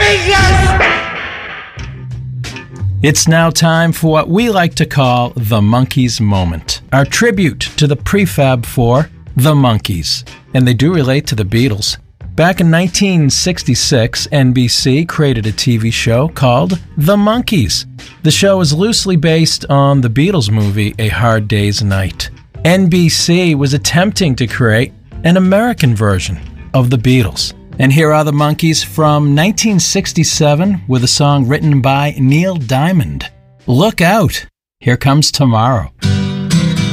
It's now time for what we like to call the Monkees moment, our tribute to the prefab four, the Monkees. And they do relate to the Beatles. Back in 1966, NBC created a TV show called The Monkees. The show is loosely based on the Beatles movie A Hard Day's Night. NBC was attempting to create an American version of the Beatles. And here are the Monkees from 1967 with a song written by Neil Diamond. Look out, here comes tomorrow.